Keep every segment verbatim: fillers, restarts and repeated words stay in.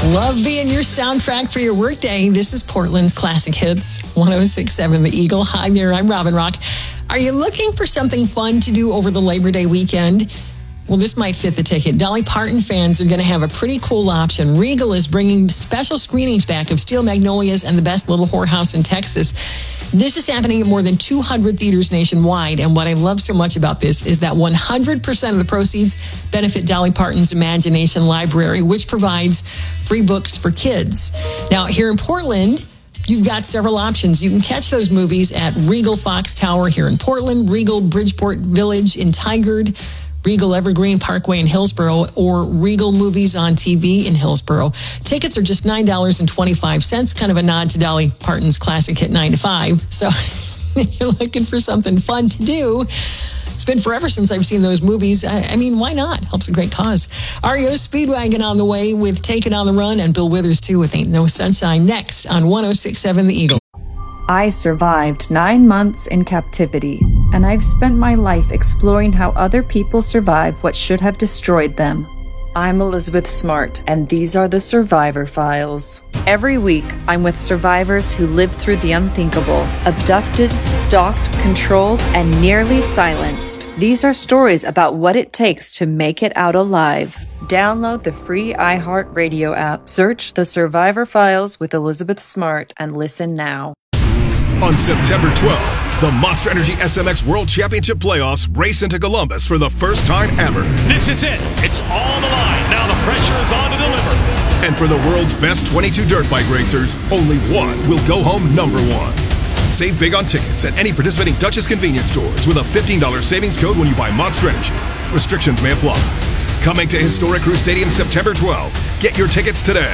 Love being your soundtrack for your workday. This is Portland's Classic Hits, one oh six point seven The Eagle. Hi there, I'm Robin Rock. Are you looking for something fun to do over the Labor Day weekend? Well, this might fit the ticket. Dolly Parton fans are going to have a pretty cool option. Regal is bringing special screenings back of Steel Magnolias and The Best Little Whorehouse in Texas. This is happening at more than two hundred theaters nationwide, and what I love so much about this is that one hundred percent of the proceeds benefit Dolly Parton's Imagination Library, which provides free books for kids. Now, here in Portland, you've got several options. You can catch those movies at Regal Fox Tower here in Portland, Regal Bridgeport Village in Tigard, Regal Evergreen Parkway in Hillsboro, or Regal Movies on T V in Hillsboro. Tickets are just nine dollars and twenty-five cents, kind of a nod to Dolly Parton's classic hit nine to five. So if you're looking for something fun to do, it's been forever since I've seen those movies. I, I mean, why not? Helps a great cause. R E O Speedwagon on the way with Take It on the Run, and Bill Withers too with Ain't No Sunshine next on one oh six point seven The Eagle. I survived nine months in captivity, and I've spent my life exploring how other people survive what should have destroyed them. I'm Elizabeth Smart, and these are the Survivor Files. Every week, I'm with survivors who lived through the unthinkable, abducted, stalked, controlled, and nearly silenced. These are stories about what it takes to make it out alive. Download the free iHeartRadio app, search The Survivor Files with Elizabeth Smart, and listen now. On September twelfth, the Monster Energy S M X World Championship Playoffs race into Columbus for the first time ever. This is it. It's all the line. Now the pressure is on to deliver. And for the world's best twenty-two dirt bike racers, only one will go home number one. Save big on tickets at any participating Duchess convenience stores with a fifteen dollars savings code when you buy Monster Energy. Restrictions may apply. Coming to Historic Crew Stadium September twelfth. Get your tickets today.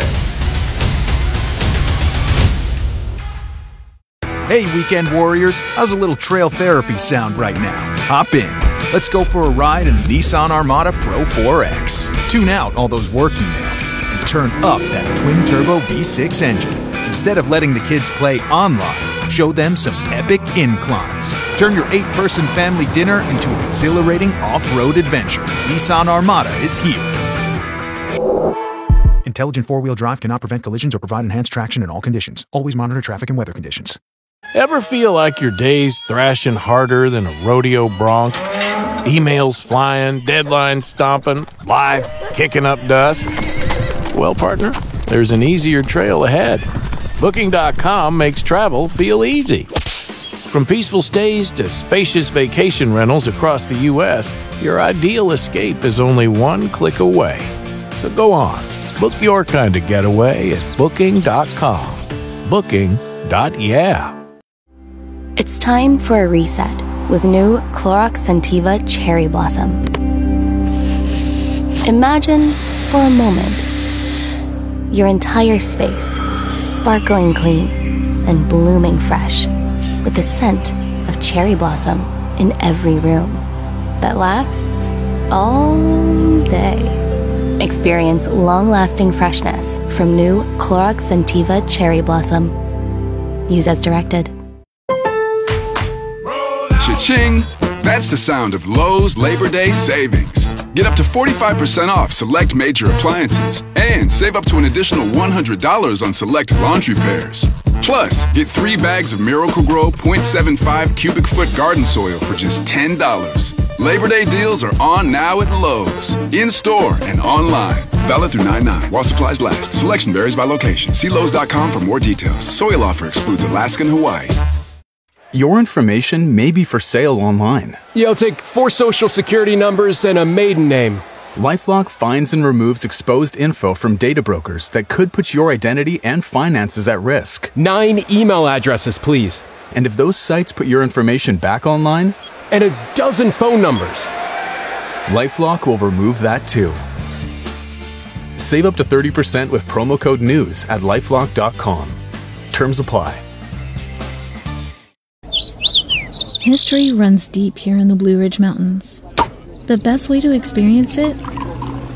Hey, weekend warriors, how's a little trail therapy sound right now? Hop in. Let's go for a ride in the Nissan Armada Pro four X. Tune out all those work emails and turn up that twin-turbo V six engine. Instead of letting the kids play online, show them some epic inclines. Turn your eight-person family dinner into an exhilarating off-road adventure. Nissan Armada is here. Intelligent four-wheel drive cannot prevent collisions or provide enhanced traction in all conditions. Always monitor traffic and weather conditions. Ever feel like your day's thrashing harder than a rodeo bronc? Emails flying, deadlines stomping, life kicking up dust? Well, partner, there's an easier trail ahead. Booking dot com makes travel feel easy. From peaceful stays to spacious vacation rentals across the U S, your ideal escape is only one click away. So go on, book your kind of getaway at Booking dot com. Booking. Yeah. It's time for a reset with new Clorox Scentiva Cherry Blossom. Imagine, for a moment, your entire space sparkling clean and blooming fresh with the scent of cherry blossom in every room that lasts all day. Experience long-lasting freshness from new Clorox Scentiva Cherry Blossom. Use as directed. Cha-ching! That's the sound of Lowe's Labor Day savings. Get up to forty-five percent off select major appliances and save up to an additional one hundred dollars on select laundry pairs. Plus, get three bags of Miracle-Gro point seven five cubic foot garden soil for just ten dollars. Labor Day deals are on now at Lowe's. In-store and online. Valid through nine nine while supplies last. Selection varies by location. See Lowe's dot com for more details. Soil offer excludes Alaska and Hawaii. Your information may be for sale online. Yeah, I'll take four social security numbers and a maiden name. LifeLock finds and removes exposed info from data brokers that could put your identity and finances at risk. Nine email addresses, please. And if those sites put your information back online? And a dozen phone numbers. LifeLock will remove that too. Save up to thirty percent with promo code NEWS at lifelock dot com. Terms apply. History runs deep here in the Blue Ridge Mountains. The best way to experience it